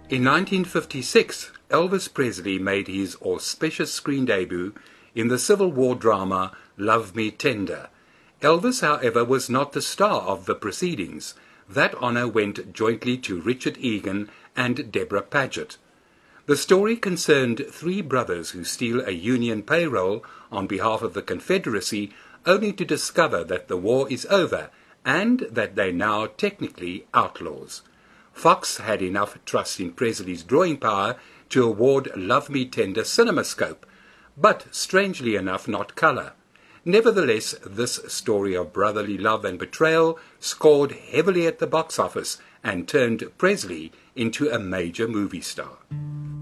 In 1956, Elvis Presley made his auspicious screen debut in the Civil War drama Love Me Tender. Elvis, however, was not the star of the proceedings. That honour went jointly to Richard Egan and Deborah Paget. The story concerned three brothers who steal a Union payroll on behalf of the Confederacy, only to discover that the war is over and that they're now technically outlaws. Fox had enough trust in Presley's drawing power to award Love Me Tender CinemaScope, but strangely enough not colour. Nevertheless, this story of brotherly love and betrayal scored heavily at the box office and turned Presley into a major movie star.